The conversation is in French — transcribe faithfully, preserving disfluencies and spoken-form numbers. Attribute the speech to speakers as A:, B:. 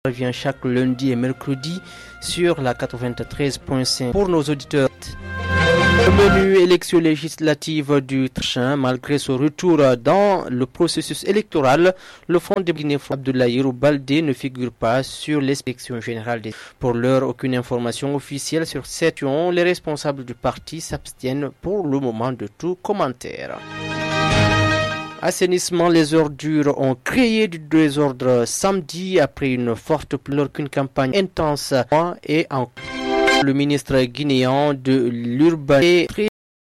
A: revient chaque lundi et mercredi sur la quatre-vingt-treize point cinq. Pour nos auditeurs, le menu élection législative du Tchin, malgré son retour dans le processus électoral, le Front de Guinée Abdoulaye Baldé ne figure pas sur l'inspection générale. Des... Pour l'heure, aucune information officielle sur cette question. Les responsables du parti s'abstiennent pour le moment de tout commentaire. Assainissement, les ordures ont créé du désordre samedi après une forte pluie lors qu'une campagne intense et en le ministre guinéen de l'urbanisme